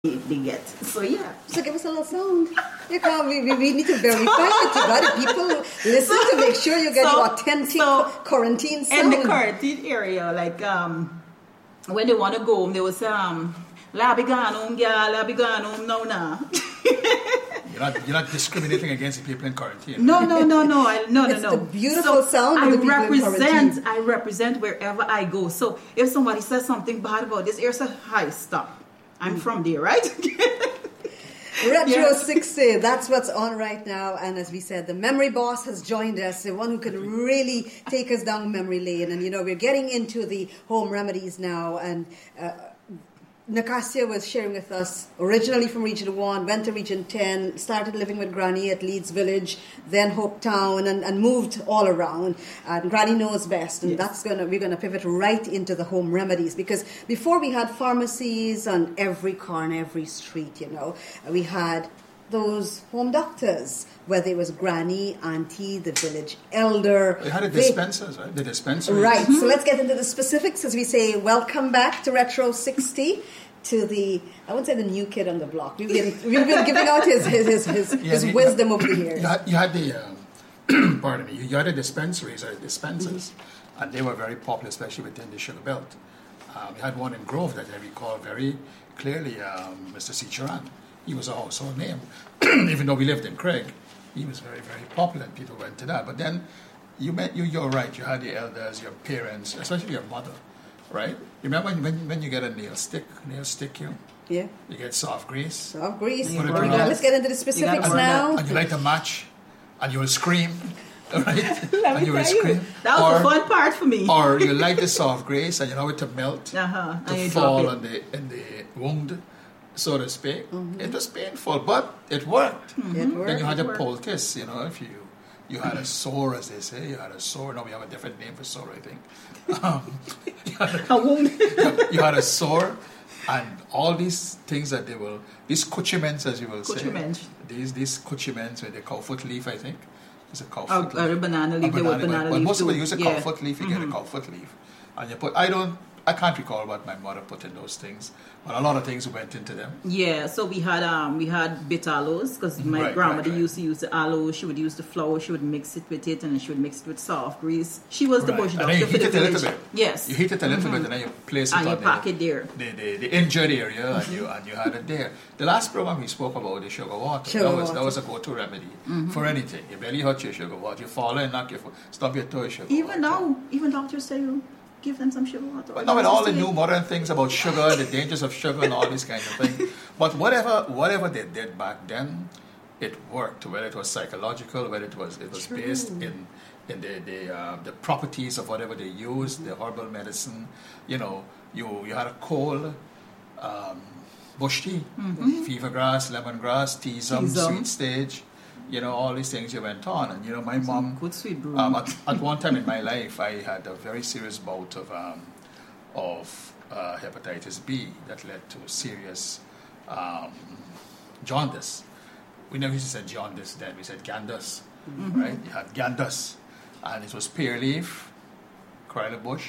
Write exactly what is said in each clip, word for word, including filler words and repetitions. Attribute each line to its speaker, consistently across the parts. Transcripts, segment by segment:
Speaker 1: they get. So yeah.
Speaker 2: So give us a little sound. You can't, we, we, we need to verify it. You got it. People listen so, to make sure you get so, the authentic so quarantine sound.
Speaker 1: In the quarantine area, like um, when they want to go home, they will say, um, "La be gone home, girl. La be gone home now, now."
Speaker 3: You're not, you're not discriminating against the people in quarantine.
Speaker 1: No, no, no, no, I, no,
Speaker 2: it's
Speaker 1: no, no.
Speaker 2: The beautiful so sound of
Speaker 1: I
Speaker 2: the people
Speaker 1: represent,
Speaker 2: in quarantine.
Speaker 1: I represent wherever I go. So if somebody says something bad about this area, say, "Hi, stop. I'm mm. from there, right?"
Speaker 2: Retro
Speaker 1: yes.
Speaker 2: sixty, that's what's on right now. And as we said, the memory boss has joined us, the one who can really take us down memory lane. And, you know, we're getting into the home remedies now. And uh, Nacasia was sharing with us, originally from Region one, went to Region ten, started living with Granny at Leeds Village, then Hope Town, and, and moved all around. And Granny knows best, and yes. that's gonna we're going to pivot right into the home remedies, because before we had pharmacies on every corner, every street, you know. We had those home doctors, whether it was Granny, Auntie, the village elder.
Speaker 3: They had a dispensers, right? The dispensers.
Speaker 2: Right. Mm-hmm. So let's get into the specifics as we say, welcome back to Retro sixty, to the, I wouldn't say the new kid on the block. We've been, we've been giving out his his his, his, yeah, his the, wisdom over the years.
Speaker 3: You had, you had the, um, pardon me, you had the dispensaries or dispensers, mm-hmm. and they were very popular, especially within the sugar belt. Um, we had one in Grove that I recall very clearly, um, Mister C. Charan. He was a household name. Even though we lived in Craig, he was very, very popular, and people went to that. But then, you met, you, you're right, you had the elders, your parents, especially your mother, right? You remember when, when you get a nail stick, nail stick you?
Speaker 2: Yeah.
Speaker 3: You get soft grease.
Speaker 2: Soft grease.
Speaker 3: Put it
Speaker 2: Right. Let's get into the specifics
Speaker 3: and,
Speaker 2: now.
Speaker 3: And you light a match, and you'll scream, right? and you will
Speaker 1: scream.
Speaker 3: You,
Speaker 1: that was or, the fun part for me.
Speaker 3: Or you light the soft grease, and you know it to melt,
Speaker 1: uh-huh.
Speaker 3: to
Speaker 1: and
Speaker 3: fall on the, in the wound, so to speak. Mm-hmm. It was painful, but it worked.
Speaker 2: Mm-hmm. It worked.
Speaker 3: Then you had
Speaker 1: it
Speaker 3: a
Speaker 1: worked.
Speaker 3: poultice, you know, if you you had a sore, as they say, you had a sore. No, we have a different name for sore, I think. Um, you, had a,
Speaker 1: a wound.
Speaker 3: you had a sore, and all these things that they will, these cuchiments, as you will
Speaker 1: Cuchiments.
Speaker 3: say, these these cuchiments with the cowfoot leaf, I think. It's a cowfoot
Speaker 1: or,
Speaker 3: leaf.
Speaker 1: Or a banana leaf.
Speaker 3: A banana,
Speaker 1: they banana
Speaker 3: but
Speaker 1: leaf
Speaker 3: most
Speaker 1: too.
Speaker 3: of it use a
Speaker 1: yeah.
Speaker 3: cowfoot leaf. You
Speaker 1: mm-hmm.
Speaker 3: get a cowfoot leaf, and you put. I don't. I can't recall what my mother put in those things, but a lot of things went into them.
Speaker 1: Yeah, so we had um we had bit aloes, because my
Speaker 3: right,
Speaker 1: grandmother
Speaker 3: right, right.
Speaker 1: used to use the aloe. She would use the flour, she would mix it with it, and she would mix it with soft grease. She was the
Speaker 3: right.
Speaker 1: bush
Speaker 3: And
Speaker 1: doctor
Speaker 3: then you
Speaker 1: for
Speaker 3: heat
Speaker 1: the
Speaker 3: it a
Speaker 1: village.
Speaker 3: little bit.
Speaker 1: Yes.
Speaker 3: You heat it a little
Speaker 1: mm-hmm.
Speaker 3: bit, and then you place it
Speaker 1: and
Speaker 3: on
Speaker 1: you pack
Speaker 3: the,
Speaker 1: it there.
Speaker 3: The, the, the injured area, and you and you had it there. The last program we spoke about the sugar water.
Speaker 2: Sugar
Speaker 3: that was
Speaker 2: water.
Speaker 3: that was a go-to remedy
Speaker 1: mm-hmm.
Speaker 3: for anything. You belly hurt your sugar water. You fall in, knock your foot, stop your toe, sugar
Speaker 1: Even
Speaker 3: water.
Speaker 1: now, even doctors say you give them some sugar water.
Speaker 3: But now with all the new modern things about sugar and the dangers of sugar and all these kind of things. But whatever whatever they did back then, it worked. Whether it was psychological, whether it was it was
Speaker 2: True.
Speaker 3: based in in the the, uh, the properties of whatever they used, the herbal medicine. You know, you you had a cold, um, bush tea,
Speaker 1: mm-hmm.
Speaker 3: fever grass, lemongrass, teasum, sweet stage. You know, all these things you went on. And, you know, my
Speaker 1: Some
Speaker 3: mom,
Speaker 1: good sweet brew.
Speaker 3: um, at, at one time in my life, I had a very serious bout of um, of uh, hepatitis B that led to serious um, jaundice. We never used to say jaundice then, we said gandus,
Speaker 1: mm-hmm.
Speaker 3: right? You had gandus, and it was pear leaf, corella bush,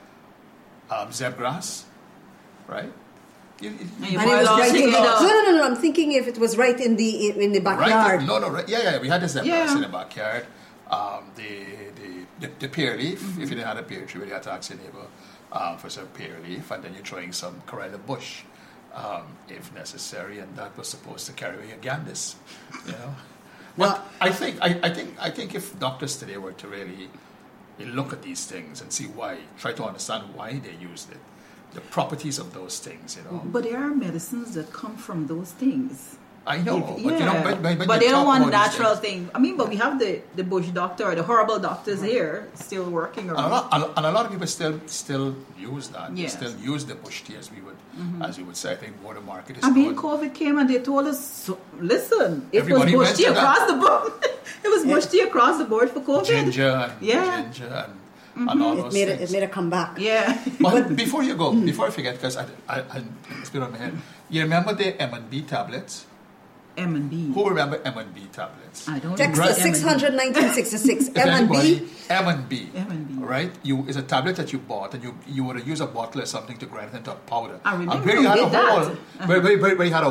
Speaker 3: um, zebgrass, right? You, you,
Speaker 1: And you
Speaker 2: And it was
Speaker 1: boil
Speaker 2: right
Speaker 1: all
Speaker 2: in,
Speaker 1: together.
Speaker 2: no, no, no, no. I'm thinking if it was right in the in the backyard.
Speaker 3: Right, no, no, right, yeah, yeah, we had the zebras
Speaker 1: Yeah.
Speaker 3: in the backyard. Um, the, the, the the pear leaf, mm-hmm. if you didn't have a pear tree, you had to ask your neighbor um, for some pear leaf, and then you're throwing some corella bush, um, if necessary, and that was supposed to carry away your gandis, you know. Well,
Speaker 2: Well,
Speaker 3: I think I, I think I think if doctors today were to really look at these things and see why, try to understand why they used it, the properties of those things, you know.
Speaker 1: But there are medicines that come from those things.
Speaker 3: I know,
Speaker 1: If-
Speaker 3: but
Speaker 1: yeah.
Speaker 3: you know, but, but,
Speaker 1: but
Speaker 3: you
Speaker 1: they don't
Speaker 3: talk
Speaker 1: want
Speaker 3: about these
Speaker 1: natural
Speaker 3: things-
Speaker 1: things. I mean, but we have the, the bush doctor or the herbal doctors
Speaker 3: Mm-hmm.
Speaker 1: here still working
Speaker 3: And a,
Speaker 1: around.
Speaker 3: lot, and a lot of people still still use that.
Speaker 1: Yes.
Speaker 3: They still use the bush tea, as we would
Speaker 1: Mm-hmm.
Speaker 3: as we would say. I think more the market is
Speaker 1: I mean,
Speaker 3: good.
Speaker 1: COVID came and they told us, so, listen, it
Speaker 3: Everybody
Speaker 1: was
Speaker 3: went
Speaker 1: bush tea
Speaker 3: to that.
Speaker 1: across the board. It was bush tea across the board for COVID.
Speaker 3: Ginger and
Speaker 1: Yeah.
Speaker 3: ginger and, and all
Speaker 2: it
Speaker 3: those
Speaker 2: made it,
Speaker 3: things.
Speaker 2: it made it come back.
Speaker 1: Yeah.
Speaker 3: But before you go, before I forget, because I, I, I, it's been on my head. You remember the M and B tablets?
Speaker 1: M and B.
Speaker 3: Who remember M and B tablets?
Speaker 1: I don't
Speaker 2: Text
Speaker 1: remember
Speaker 2: us
Speaker 1: M and B.
Speaker 2: six hundred nineteen sixty-six.
Speaker 3: If
Speaker 2: M and
Speaker 3: anybody,
Speaker 2: B.
Speaker 3: M and B,
Speaker 1: M and B.
Speaker 3: right? You it's a tablet that you bought, and you you would use a bottle or something to grind it into a powder.
Speaker 1: I remember
Speaker 3: and where you had
Speaker 1: we
Speaker 3: a
Speaker 1: did that.
Speaker 3: hole,
Speaker 1: Uh-huh.
Speaker 3: where, where, where, where you had a